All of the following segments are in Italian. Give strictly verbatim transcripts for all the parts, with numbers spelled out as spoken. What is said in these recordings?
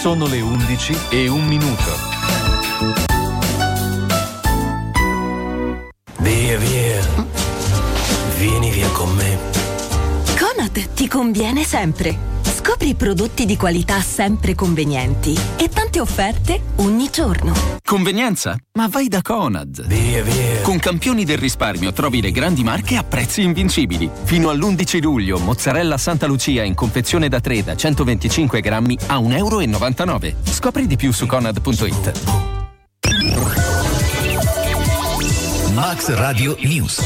Sono le undici e un minuto. Via, via. Vieni via con me. Conad ti conviene sempre. Scopri prodotti di qualità sempre convenienti e tante offerte ogni giorno. Convenienza? Ma vai da Conad. Via, via. Con Campioni del risparmio trovi le grandi marche a prezzi invincibili. Fino all'undici luglio, mozzarella Santa Lucia in confezione da tre da centoventicinque grammi a un euro e novantanove. Scopri di più su conad punto it. Max Radio News.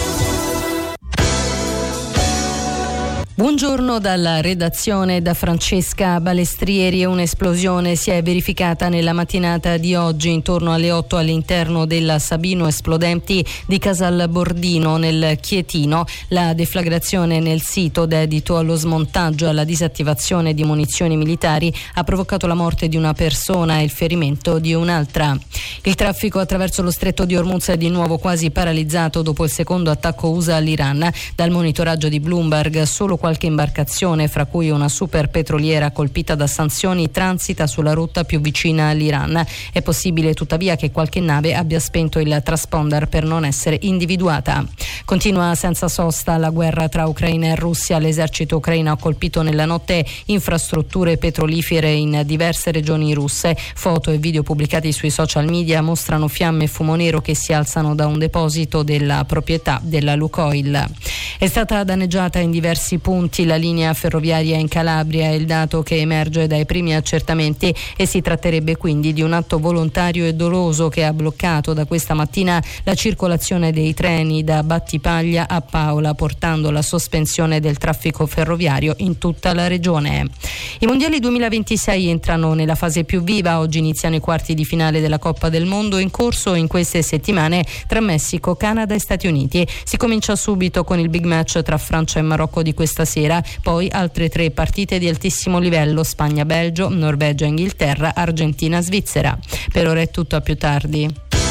Buongiorno dalla redazione, da Francesca Balestrieri. Un'esplosione si è verificata nella mattinata di oggi intorno alle otto all'interno della Sabino Esplodenti di Casal Bordino nel Chietino. La deflagrazione nel sito dedito allo smontaggio e alla disattivazione di munizioni militari ha provocato la morte di una persona e il ferimento di un'altra. Il traffico attraverso lo stretto di Hormuz è di nuovo quasi paralizzato dopo il secondo attacco U S A all'Iran. Dal monitoraggio di Bloomberg, solo qualche imbarcazione, fra cui una super petroliera colpita da sanzioni, transita sulla rotta più vicina all'Iran. È possibile tuttavia che qualche nave abbia spento il transponder per non essere individuata. Continua senza sosta la guerra tra Ucraina e Russia. L'esercito ucraino ha colpito nella notte infrastrutture petrolifere in diverse regioni russe. Foto e video pubblicati sui social media mostrano fiamme e fumo nero che si alzano da un deposito della proprietà della Lukoil. È stata danneggiata in diversi punti la linea ferroviaria in Calabria, è il dato che emerge dai primi accertamenti, e si tratterebbe quindi di un atto volontario e doloso che ha bloccato da questa mattina la circolazione dei treni da Battipaglia a Paola, portando la sospensione del traffico ferroviario in tutta la regione. I mondiali duemilaventisei entrano nella fase più viva. Oggi iniziano i quarti di finale della Coppa del Mondo, in corso in queste settimane tra Messico, Canada e Stati Uniti. Si comincia subito con il big match tra Francia e Marocco di questa sera, poi altre tre partite di altissimo livello: Spagna-Belgio, Norvegia-Inghilterra, Argentina-Svizzera. Per ora è tutto, a più tardi.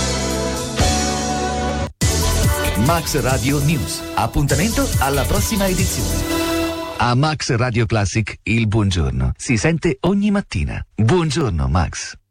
Max Radio News. Appuntamento alla prossima edizione. A Max Radio Classic il buongiorno si sente ogni mattina. Buongiorno Max.